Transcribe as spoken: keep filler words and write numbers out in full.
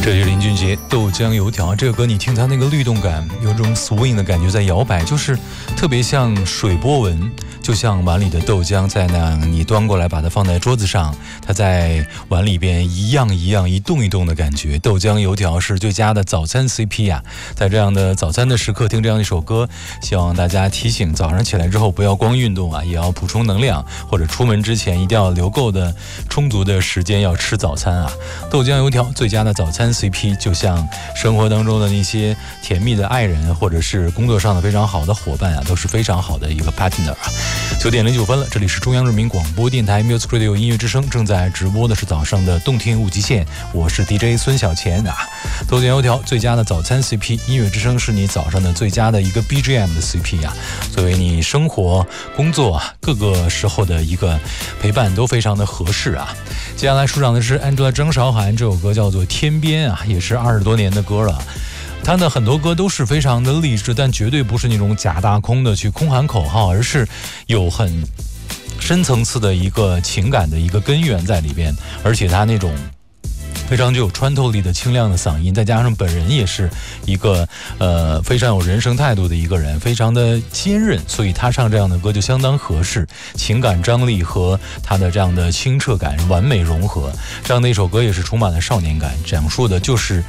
这是林俊杰豆浆油条，这个歌你听它那个律动感，有种 swing 的感觉在摇摆，就是特别像水波纹，就像碗里的豆浆在那样，你端过来把它放在桌子上，它在碗里边一样一样一动一动的感觉。豆浆油条是最佳的早餐 C P 啊，在这样的早餐的时刻听这样一首歌，希望大家提醒早上起来之后不要光运动啊，也要补充能量，或者出门之前一定要留够的充足的时间要吃早餐啊。豆浆油条最佳的早餐 C P， 就像生活当中的那些甜蜜的爱人，或者是工作上的非常好的伙伴啊，都是非常好的一个 partner 啊。九点零九分了，这里是中央人民广播电台 Music Radio 音乐之声，正在直播的是早上的动听无极限，我是 D J 孙小钱啊。豆浆油条最佳的早餐 C P， 音乐之声是你早上的最佳的一个 B G M 的 C P 啊，作为你生活工作啊各个时候的一个陪伴都非常的合适啊。接下来出场的是 Angela 张韶涵，这首歌叫做《天边》啊，也是二十多年的歌了。他的很多歌都是非常的励志，但绝对不是那种假大空的去空喊口号，而是有很深层次的一个情感的一个根源在里边，而且他那种非常具有穿透力的清亮的嗓音，再加上本人也是一个呃非常有人生态度的一个人，非常的坚韧，所以他唱这样的歌就相当合适，情感张力和他的这样的清澈感完美融合。这样的一首歌也是充满了少年感，讲述的就是